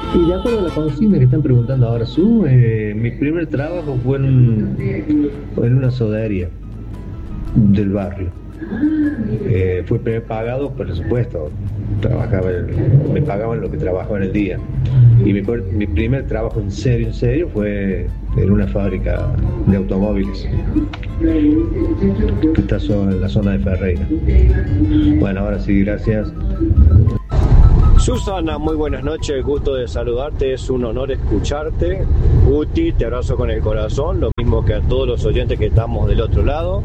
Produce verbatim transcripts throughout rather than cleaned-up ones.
Y de acuerdo a la consigna que están preguntando ahora, Su, eh, mi primer trabajo fue en, un, en una sodería del barrio. Eh, fue primer pagado, por supuesto, trabajaba en, me pagaban lo que trabajaba en el día. Y mi, mi primer trabajo en serio, en serio, fue en una fábrica de automóviles que está en la zona de Ferreira. Bueno, ahora sí, gracias. Susana, muy buenas noches, gusto de saludarte, es un honor escucharte. Guti, te abrazo con el corazón, lo mismo que a todos los oyentes que estamos del otro lado.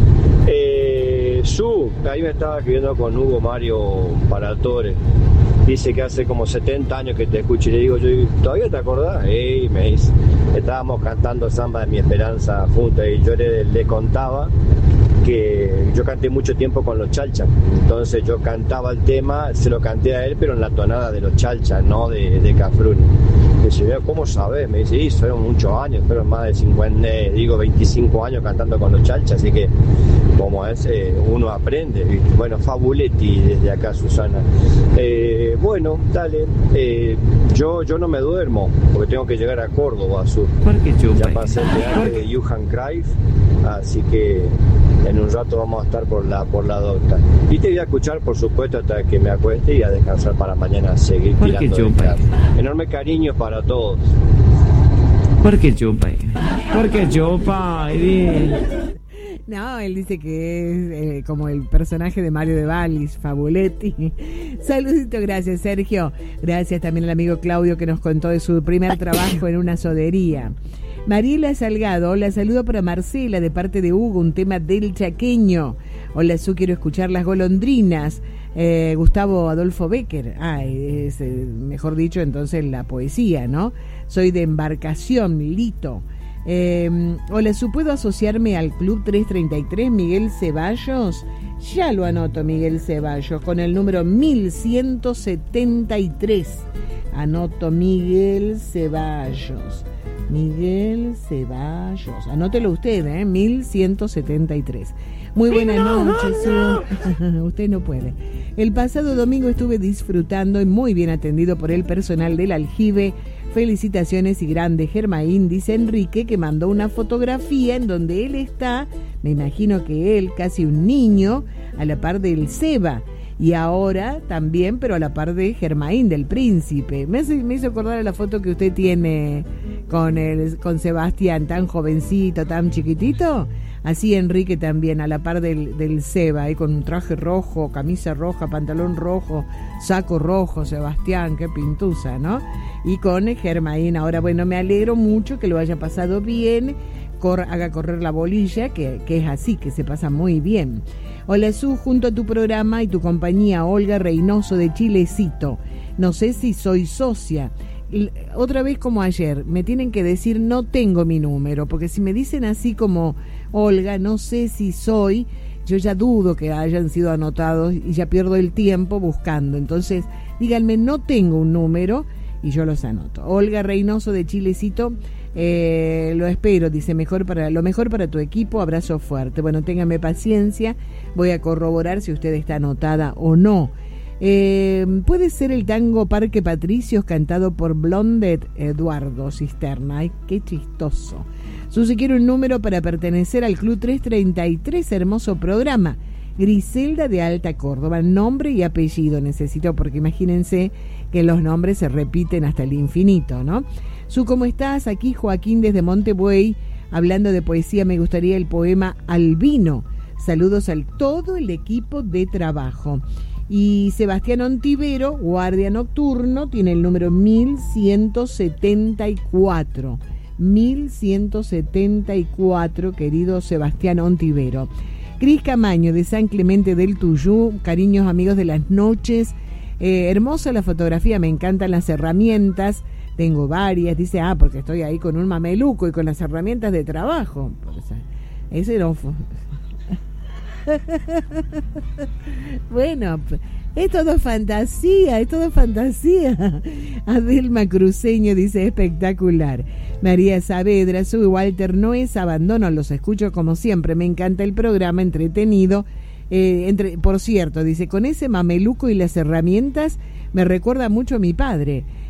Eh, Su, ahí me estaba escribiendo con Hugo Mario Paratore, dice que hace como setenta años que te escucho y le digo, yo, ¿todavía te acordás? Ey, me dice, estábamos cantando Samba de mi Esperanza juntos y yo le, le contaba que yo canté mucho tiempo con los Chalchas, entonces yo cantaba el tema, se lo canté a él, pero en la tonada de los Chalchas, no de, de Cafrune. Me dice, ¿cómo sabes? Me dice, sí, fueron muchos años, fueron más de cincuenta, digo, veinticinco años cantando con los Chalchas, así que como es, eh, uno aprende, ¿viste? Bueno, Fabuletti desde acá, Susana. Eh, bueno, dale, eh, yo, yo no me duermo, porque tengo que llegar a Córdoba, Sur. Ya pasé el teatro de Johan Cruyff, así que en un rato vamos a estar por la por la docta. Y te voy a escuchar, por supuesto, hasta que me acueste y a descansar para mañana seguir tirando de clase. Enorme cariño para todos. ¿Por qué chupa? ¿Por qué chupa? No, él dice que es eh, como el personaje de Mario de Vallis, Fabuletti. Saludito, gracias Sergio. Gracias también al amigo Claudio que nos contó de su primer trabajo en una sodería. Mariela Salgado, la saludo para Marcela de parte de Hugo, un tema del chaqueño. Hola, Su, quiero escuchar Las Golondrinas. Eh, Gustavo Adolfo Becker. Ah, es, eh, mejor dicho, entonces la poesía, ¿no? Soy de Embarcación, Lito. Eh, hola, Su, ¿puedo asociarme al Club trescientos treinta y tres Miguel Ceballos? Ya lo anoto, Miguel Ceballos, con el número mil ciento setenta y tres. Anoto Miguel Ceballos. Miguel Ceballos. Anótelo usted, ¿eh? mil ciento setenta y tres. Muy buenas noches, Su. Usted no puede. El pasado domingo estuve disfrutando y muy bien atendido por el personal del aljibe. Felicitaciones y grande Germaín, dice Enrique, que mandó una fotografía en donde él está, me imagino que él, casi un niño, a la par del Seba. Y ahora también, pero a la par de Germaín, del príncipe. Me, hace, me hizo acordar a la foto que usted tiene con, el, con Sebastián, tan jovencito, tan chiquitito. Así Enrique también, a la par del, del Seba, ahí con un traje rojo, camisa roja, pantalón rojo, saco rojo, Sebastián, qué pintusa, ¿no? Y con Germaín. Ahora, bueno, me alegro mucho que lo haya pasado bien, cor, haga correr la bolilla, que, que es así, que se pasa muy bien. Hola, Su, junto a tu programa y tu compañía, Olga Reynoso de Chilecito. No sé si soy socia. Otra vez como ayer, me tienen que decir no tengo mi número, porque si me dicen así como Olga, no sé si soy, yo ya dudo que hayan sido anotados y ya pierdo el tiempo buscando. Entonces, díganme, no tengo un número y yo los anoto. Olga Reynoso de Chilecito, eh, lo espero, dice, mejor para lo mejor para tu equipo, abrazo fuerte. Bueno, ténganme paciencia, voy a corroborar si usted está anotada o no. Eh, puede ser el tango Parque Patricios cantado por Blondet Eduardo Cisterna. Ay, qué chistoso. Susi, quiero un número para pertenecer al Club trescientos treinta y tres, hermoso programa. Griselda de Alta Córdoba, nombre y apellido necesito, porque imagínense que los nombres se repiten hasta el infinito, ¿no? Su, ¿cómo estás? Aquí Joaquín desde Montebuey, hablando de poesía, me gustaría el poema Albino. Saludos a todo el equipo de trabajo. Y Sebastián Ontivero, guardia nocturno, tiene el número mil ciento setenta y cuatro. mil ciento setenta y cuatro, querido Sebastián Ontivero. Cris Camaño, de San Clemente del Tuyú, cariños amigos de las noches. Eh, hermosa la fotografía, me encantan las herramientas. Tengo varias, dice, ah, porque estoy ahí con un mameluco y con las herramientas de trabajo. Ese no fue... Bueno, es todo fantasía, es todo fantasía. Adelma Cruceño dice, espectacular. María Saavedra, soy Walter, no es abandono, los escucho como siempre, me encanta el programa, entretenido. Eh, entre, por cierto, dice, con ese mameluco y las herramientas me recuerda mucho a mi padre.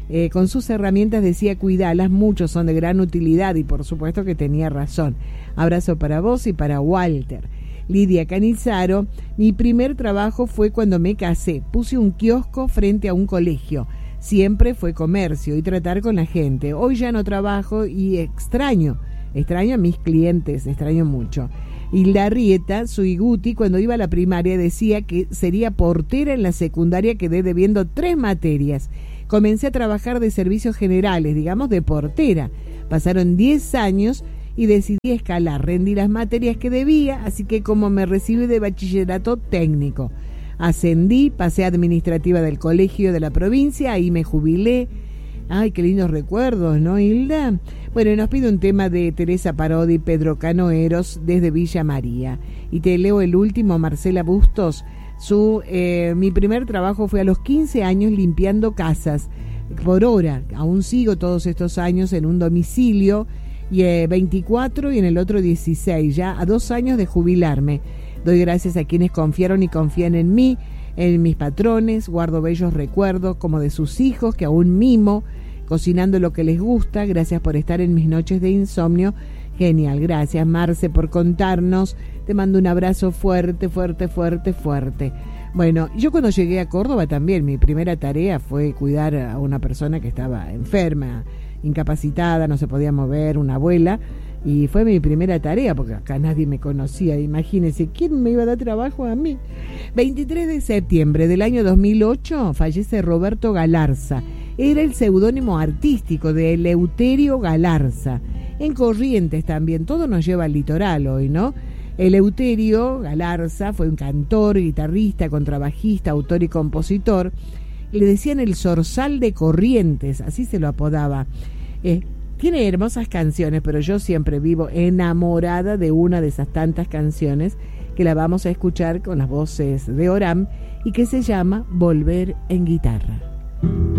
Eh, con sus herramientas decía cuidalas, muchos son de gran utilidad y por supuesto que tenía razón. Abrazo para vos y para Walter. Lidia Canizaro, mi primer trabajo fue cuando me casé, puse un kiosco frente a un colegio, siempre fue comercio y tratar con la gente, hoy ya no trabajo y extraño, extraño a mis clientes, extraño mucho. Hilda Rieta, su Iguti, cuando iba a la primaria decía que sería portera en la secundaria, quedé debiendo tres materias. Comencé a trabajar de servicios generales, digamos de portera. Pasaron diez años y decidí escalar, rendí las materias que debía, así que como me recibí de bachillerato técnico. Ascendí, pasé a administrativa del colegio de la provincia, ahí me jubilé. Ay, qué lindos recuerdos, ¿no, Hilda? Bueno, y nos pide un tema de Teresa Parodi y Pedro Canoeros desde Villa María. Y te leo el último, Marcela Bustos. Su, eh, mi primer trabajo fue a los quince años limpiando casas por hora. Aún sigo todos estos años en un domicilio, y eh, veinticuatro y en el otro dieciséis, ya a dos años de jubilarme. Doy gracias a quienes confiaron y confían en mí, en mis patrones, guardo bellos recuerdos como de sus hijos que aún mimo, cocinando lo que les gusta. Gracias por estar en mis noches de insomnio. Genial, gracias Marce por contarnos. Te mando un abrazo fuerte, fuerte, fuerte, fuerte. Bueno, yo cuando llegué a Córdoba también, mi primera tarea fue cuidar a una persona que estaba enferma, incapacitada, no se podía mover, una abuela, y fue mi primera tarea, porque acá nadie me conocía. Imagínense, ¿quién me iba a dar trabajo a mí? veintitrés de septiembre del año dos mil ocho fallece Roberto Galarza. Era el seudónimo artístico de Eleuterio Galarza. En Corrientes también, todo nos lleva al litoral hoy, ¿no? Eleuterio Galarza fue un cantor, guitarrista, contrabajista, autor y compositor. Le decían el Zorzal de Corrientes, así se lo apodaba. Eh, tiene hermosas canciones, pero yo siempre vivo enamorada de una de esas tantas canciones que la vamos a escuchar con las voces de Oram y que se llama Volver en Guitarra.